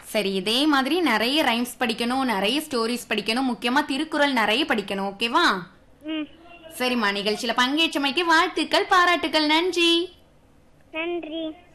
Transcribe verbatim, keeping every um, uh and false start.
சரி, இதே மாதிரி நிறைய ரைம்ஸ் படிக்கணும், நிறைய ஸ்டோரிஸ் படிக்கணும், முக்கியமா திருக்குறள் நிறைய படிக்கணும். ஓகேவா? ம். சரிம்மா, நிகழ்ச்சியில பங்கேற்றமைக்கு வாழ்த்துக்கள், பாராட்டுக்கள். நன்றி. நன்றி.